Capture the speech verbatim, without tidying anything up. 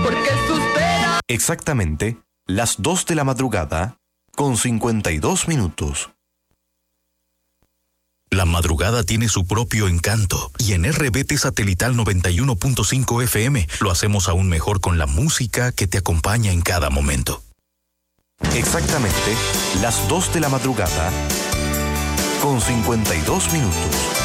porque suspira. Exactamente las dos de la madrugada con cincuenta y dos minutos. La madrugada tiene su propio encanto y en R B T Satelital noventa y uno punto cinco F M lo hacemos aún mejor con la música que te acompaña en cada momento. Exactamente las dos de la madrugada con cincuenta y dos minutos.